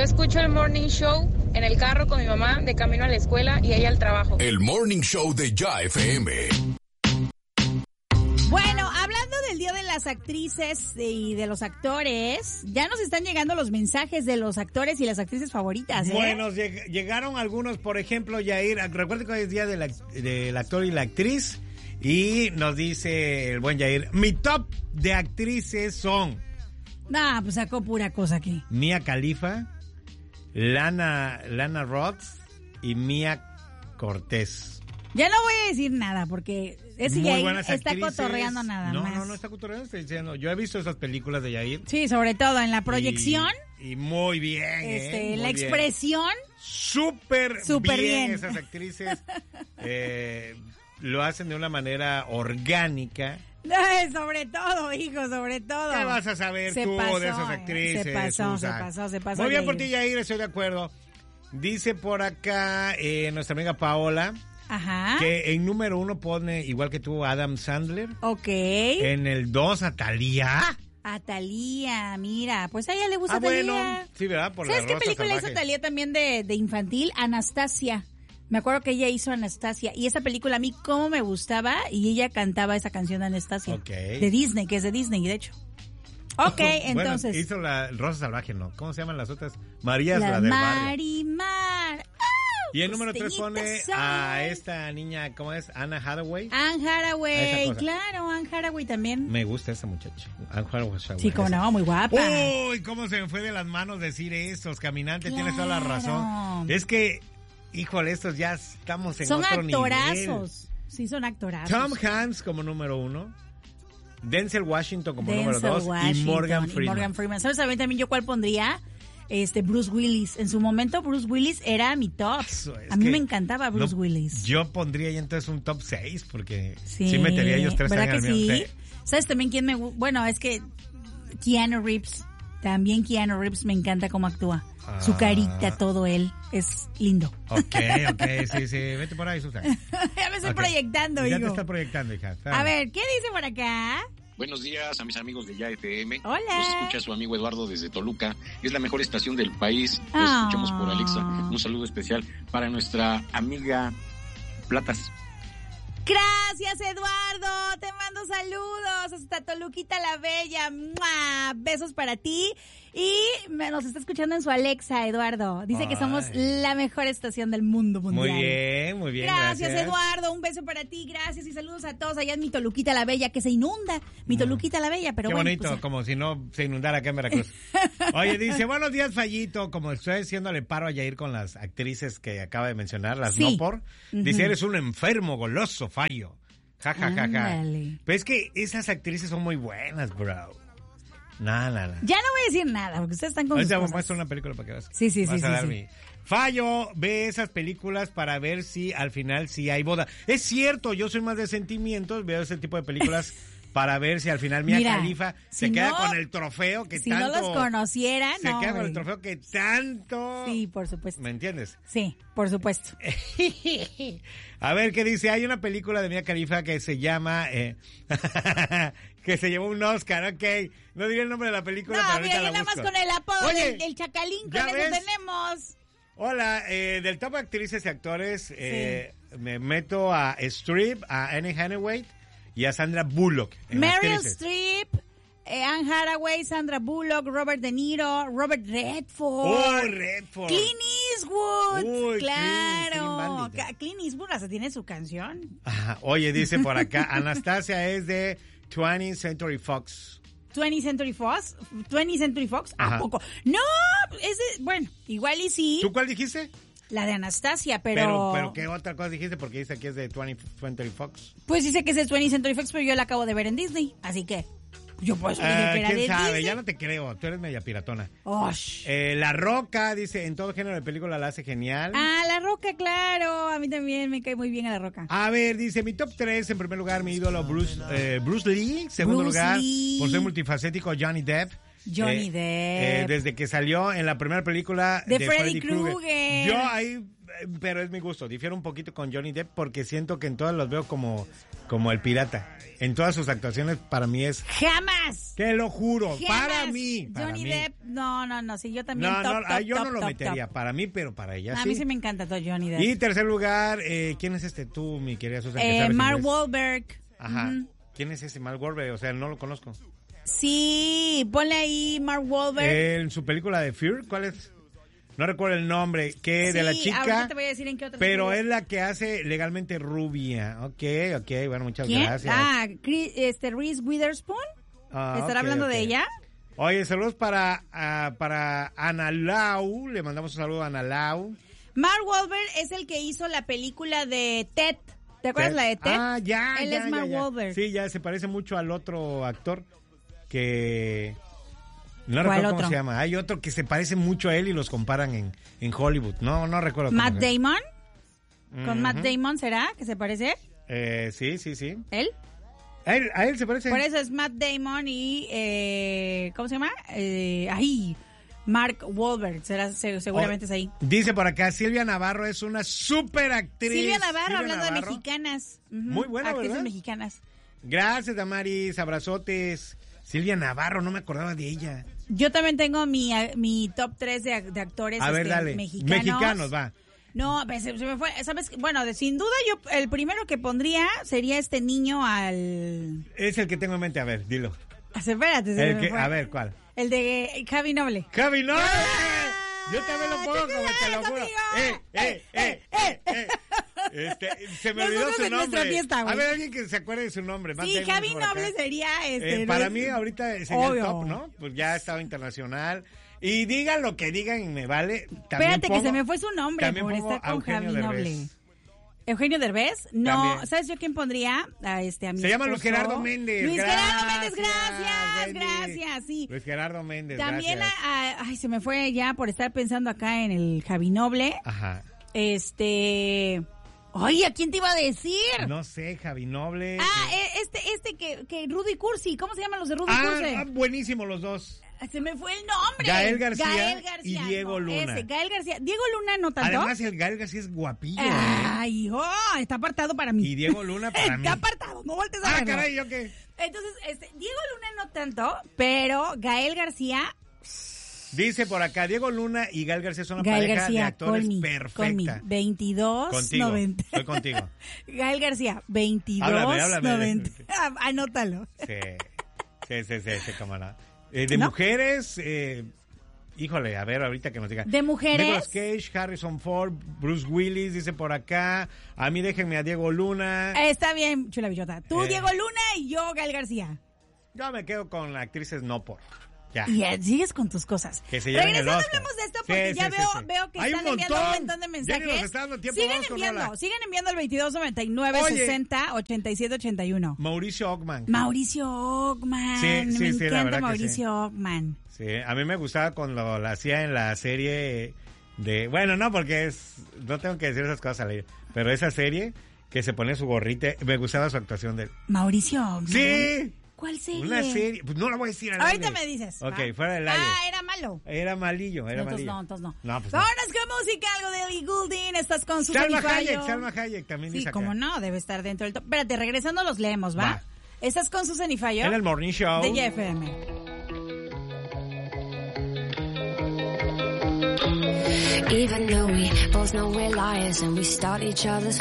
escucho el Morning Show en el carro con mi mamá de camino a la escuela y ella al trabajo. El Morning Show de Ya FM. Bueno, hablando del Día de las Actrices y de los actores, ya nos están llegando los mensajes de los actores y las actrices favoritas, ¿eh? Bueno, llegaron algunos, por ejemplo, Yair, recuerda que hoy es Día del Actor y la Actriz, y nos dice el buen Yair, mi top de actrices son... Nah, pues sacó pura cosa aquí. Mia Khalifa, Lana Rhoades y Mia Cortés. Ya no voy a decir nada porque ese Yair está actrices. Cotorreando nada más. No está cotorreando, estoy diciendo. Yo he visto esas películas de Yair. Sí, sobre todo en la proyección. Y muy bien, muy la expresión. Súper bien. Esas actrices lo hacen de una manera orgánica. Sobre todo, hijo, sobre todo. ¿Qué vas a saber tú de esas actrices? Se pasó. Muy bien por ti, Yair, estoy de acuerdo. Dice por acá nuestra amiga Paola. Ajá. Que en número 1 pone, igual que tú, Adam Sandler. Ok. En el 2, a Thalía. A Thalía, mira, pues a ella le gusta Thalía. Bueno, sí, ¿verdad? Por ¿Sabes qué película salvaje. hizo Thalía también de infantil? Anastasia. Me acuerdo que ella hizo Anastasia. Y esa película a mí cómo me gustaba. Y ella cantaba esa canción de Anastasia. Ok. De Disney, que es de Disney, de hecho. Ok, entonces. Bueno, hizo la Rosa Salvaje, ¿no? ¿Cómo se llaman las otras? María es la del barrio. Marimar. Y el número 3 pone a esta niña, ¿cómo es? Anne Hathaway. Anne Hathaway, claro, Anne Hathaway también. Me gusta esa muchacha. Anne Hathaway. Sí, como no, muy guapa. Uy, cómo se me fue de las manos decir estos, caminante, claro. Tienes toda la razón. Es que, híjole, estos ya estamos en otro nivel. Son actorazos. Sí, son actorazos. Tom Hanks como número 1. Denzel Washington como número 2. Y Morgan Freeman. ¿Sabes también yo cuál pondría? Bruce Willis. En su momento Bruce Willis era mi top. A mí me encantaba Bruce Willis. Yo pondría ahí entonces un top 6 porque sí metería ellos 3 ¿verdad años. Que sí? ¿Sabes también quién me gusta? Bueno, es que Keanu Reeves. También Keanu Reeves me encanta cómo actúa. Su carita, todo él. Es lindo. Ok, sí. Vete por ahí, Susana. Ya me estoy proyectando, hijo. Ya te está proyectando, hija. A ver, ¿qué dice por acá? Buenos días a mis amigos de Ya FM. Hola. Nos escucha su amigo Eduardo desde Toluca. Es la mejor estación del país. Nos escuchamos por Alexa. Un saludo especial para nuestra amiga Platas. Gracias, Eduardo. Te mando saludos hasta Toluquita la Bella. ¡Mua! Besos para ti. Y nos está escuchando en su Alexa, Eduardo. Dice que somos la mejor estación del mundo mundial. Muy bien. Gracias, Eduardo. Un beso para ti. Gracias y saludos a todos allá en mi Toluquita la Bella, que se inunda. Mi Toluquita la Bella, pero qué bueno. Bonito, pues, como si no se inundara acá en Veracruz. Oye, dice, buenos días, Fallito. Como estoy haciéndole paro a Yair con las actrices que acaba de mencionar, las no por. Dice, eres un enfermo goloso, Fallo. Ja. Pero es que esas actrices son muy buenas, bro. Nada. Ya no voy a decir nada, porque ustedes están con sus cosas. Muestra una película para que veas. Sí. Fallo, ve esas películas para ver si al final sí hay boda. Es cierto, yo soy más de sentimientos, veo ese tipo de películas para ver si al final Mia Khalifa se queda con el trofeo que tanto... Si no los conociera, se queda con el trofeo que tanto... Sí, por supuesto. ¿Me entiendes? Sí, por supuesto. A ver, ¿qué dice? Hay una película de Mia Khalifa que se llama... que se llevó un Oscar, ok. No diré el nombre de la película, pero ahorita la busco. Nada más con el apodo del Chacalín, con eso tenemos. Hola, del top actrices y actores, me meto a Streep, a Anne Hathaway y a Sandra Bullock. Meryl Streep, Anne Hathaway, Sandra Bullock, Robert De Niro, Robert Redford. Redford. Clint Eastwood. Uy, claro. Clint Eastwood hasta tiene su canción. Ajá. Oye, dice por acá, Anastasia es de 20th Century Fox. 20th Century Fox. ¿A poco? No, bueno, igual y sí. ¿Tú cuál dijiste? La de Anastasia, pero ¿qué otra cosa dijiste? Porque dice que es de 20th Century Fox. Pues dice que es de 20th Century Fox, pero yo la acabo de ver en Disney, así que yo por eso dije que era ¿quién sabe? Disney. Ya no te creo, tú eres media piratona. Osh. La Roca, dice, en todo género de película la hace genial. La Roca, claro, a mí también me cae muy bien a La Roca. A ver, dice, mi top 3, en primer lugar, mi ídolo Bruce Lee, segundo lugar, por ser multifacético, Johnny Depp, Johnny Depp. Desde que salió en la primera película de Freddy Krueger. Yo ahí, pero es mi gusto, difiero un poquito con Johnny Depp porque siento que en todas los veo como el pirata. En todas sus actuaciones para mí es... ¡Jamás! Te lo juro, ¡Jamás! para mí. Johnny Depp, no, sí, yo también yo no lo metería, para mí, pero para ella sí. A mí sí me encanta todo Johnny Depp. Y tercer lugar, ¿quién es tú, mi querida Susan? Mark Wahlberg. Ajá. ¿Quién es ese Mark Wahlberg? O sea, no lo conozco. Sí, ponle ahí Mark Wahlberg. En su película de Fear, ¿cuál es? No recuerdo el nombre, de la chica. Ahorita te voy a decir en qué otra pero película. es la que hace Legalmente Rubia. Ok, bueno, muchas ¿Quién? gracias. Reese Witherspoon. ¿Estará hablando de ella? Oye, saludos para Ana Lau. Le mandamos un saludo a Ana Lau. Mark Wahlberg es el que hizo la película de Ted. ¿Te acuerdas la de Ted? Ah, ya. Él es Mark Wahlberg. Sí, ya se parece mucho al otro actor que... No recuerdo cómo se llama. Hay otro que se parece mucho a él y los comparan en Hollywood. No recuerdo cómo. ¿Matt Damon? ¿Con Matt Damon será que se parece? Sí. ¿Él? A él se parece. Por eso es Matt Damon y... ¿cómo se llama? Mark Wahlberg. Seguramente es ahí. Dice por acá, Silvia Navarro es una súper actriz. Silvia Navarro, hablando de mexicanas. Muy buena, actrices ¿verdad? mexicanas. Gracias, Damaris. Abrazotes. Silvia Navarro, no me acordaba de ella. Yo también tengo mi top 3 de actores dale. Mexicanos, va. No, se me fue, ¿sabes? Bueno, sin duda yo el primero que pondría sería este niño al... Es el que tengo en mente, a ver, dilo. Espérate. A ver, ¿cuál? El de Javi Noble. ¡Javi Noble! Yo también lo pongo, como te lo juro. Se me olvidó su nombre. Fiesta, a ver, alguien que se acuerde de su nombre. Sí, Javi Noble sería para mí ahorita sería el top, ¿no? Pues ya ha estado internacional. Y digan lo que digan y me vale. Espérate, que se me fue su nombre por estar con Javi Noble. ¿Eugenio Derbez? No, también. ¿Sabes yo quién pondría? A mi Se llama Luis Gerardo Méndez. Gerardo Méndez, gracias, sí. Luis Gerardo Méndez, también se me fue ya por estar pensando acá en el Javi Noble. Ajá. Oye, ¿a quién te iba a decir? No sé, Javi Noble. Que Rudy Cursi, ¿cómo se llaman los de Rudy Cursi? Buenísimos los dos. Se me fue el nombre. Gael García y Diego Luna. Gael García. Diego Luna no tanto. Además, el Gael García es guapillo. Ay, está apartado para mí. Y Diego Luna para mí. Está apartado, no voltes a verlo. Caray, ¿yo qué? Entonces, Diego Luna no tanto, pero Gael García... Dice por acá, Diego Luna y Gael García son una pareja de actores perfecta. 22.90. Estoy contigo. Gael García, 22.90. Anótalo. Sí, camarada. De mujeres, híjole, a ver, ahorita que nos diga. De mujeres. Nicolas Cage, Harrison Ford, Bruce Willis, dice por acá. A mí déjenme a Diego Luna. Está bien, chula billota. Tú, Diego Luna, y yo, Gael García. Yo me quedo con actrices no por. Ya. Y sigues con tus cosas. Que se regresando hablamos de esto porque veo que están enviando un montón de mensajes. Siguen enviando al 2299-60-8781. Mauricio Ockman. Sí, me encanta Mauricio Ockman. Sí, a mí me gustaba cuando lo hacía en la serie de... Bueno, no, porque no tengo que decir esas cosas al aire, pero esa serie que se pone su gorrita, me gustaba su actuación de él. Mauricio Ockman. Sí. ¿Cuál serie? Una serie, pues no la voy a decir al ahorita aire. me dices. Ok, fuera del aire. Era malo. Era malillo, Entonces no. No, pues vámonos con música, algo de Ellie Goulding, estás con su Salma Hayek también dice acá. Sí, como no, debe estar dentro del top. Espérate, regresando los leemos, ¿va? Estás con Susan y Fallo. En el Morning Show. De JFM. Even though we both know we're liars and we start each other's